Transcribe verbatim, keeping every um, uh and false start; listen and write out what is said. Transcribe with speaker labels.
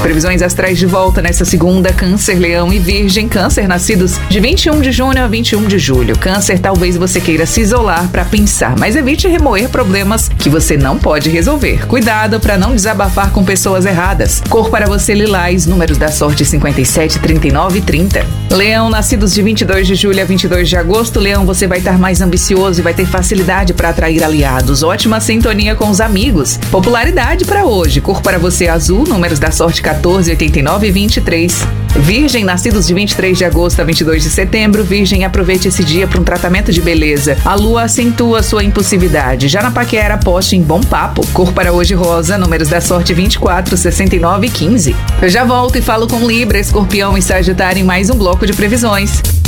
Speaker 1: Previsões astrais de volta nesta segunda, Câncer, Leão e Virgem. Câncer, nascidos de vinte e um de junho a vinte e um de julho. Câncer, talvez você queira se isolar para pensar, mas evite remoer problemas que você não pode resolver. Cuidado para não desabafar com pessoas erradas. Cor para você, lilás. Números da sorte: cinquenta e sete, trinta e nove e trinta. Leão, nascidos de vinte e dois de julho a vinte e dois de agosto. Leão, você vai estar mais ambicioso e vai ter facilidade para atrair aliados. Ótima sintonia com os amigos. Popularidade para hoje. Cor para você, azul. Números da sorte: quatorze, oitenta e nove e vinte e três. Virgem, nascidos de vinte e três de agosto a vinte e dois de setembro. Virgem, aproveite esse dia para um tratamento de beleza. A lua acentua sua impulsividade. Já na paquera, aposte em bom papo. Cor para hoje, rosa. Números da sorte: vinte e quatro, sessenta e nove e quinze. Eu já volto e falo com Libra, Escorpião e Sagitário em mais um bloco de previsões.